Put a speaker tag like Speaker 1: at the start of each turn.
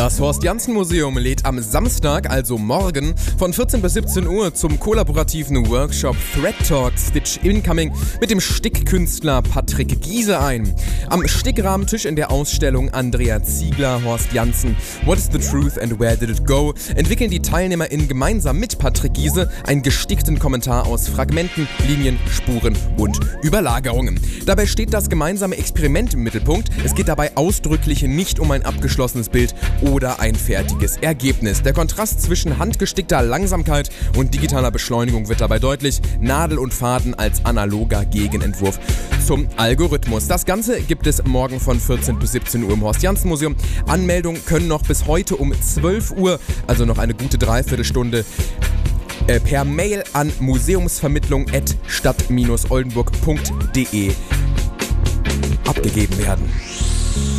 Speaker 1: Das Horst-Janssen-Museum lädt am Samstag, also morgen, von 14 bis 17 Uhr zum kollaborativen Workshop Thread Talk Stitch Incoming mit dem Stickkünstler Patrick Giese ein. Am Stickrahmentisch in der Ausstellung Andrea Ziegler, Horst Janssen, What is the Truth and Where did it go? Entwickeln die TeilnehmerInnen gemeinsam mit Patrick Giese einen gestickten Kommentar aus Fragmenten, Linien, Spuren und Überlagerungen. Dabei steht das gemeinsame Experiment im Mittelpunkt. Es geht dabei ausdrücklich nicht um ein abgeschlossenes Bild oder ein fertiges Ergebnis. Der Kontrast zwischen handgestickter Langsamkeit und digitaler Beschleunigung wird dabei deutlich. Nadel und Faden als analoger Gegenentwurf zum Algorithmus. Das Ganze gibt es morgen von 14 bis 17 Uhr im Horst-Janssen-Museum. Anmeldungen können noch bis heute um 12 Uhr, also noch eine gute Dreiviertelstunde, per Mail an museumsvermittlung@stadt-oldenburg.de abgegeben werden.